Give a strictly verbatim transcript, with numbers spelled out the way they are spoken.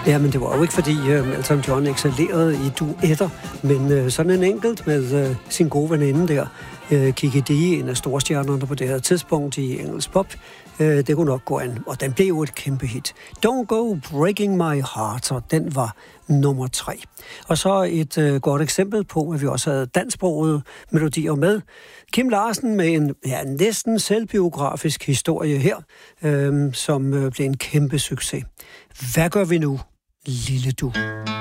Ja, men det var jo ikke fordi uh, Elton John excellerede i duetter, men uh, sådan en enkelt med uh, sin gode veninde der, uh, Kiki Dee, en af storstjernerne på det her tidspunkt i engelsk pop, uh, det kunne nok gå an, og den blev jo et kæmpe hit. Don't Go Breaking My Heart, og den var nummer tre. Og så et uh, godt eksempel på, at vi også havde dansksprogede melodier med. Kim Larsen med en ja, næsten selvbiografisk historie her, uh, som uh, blev en kæmpe succes. Hvad gør vi nu, lille du?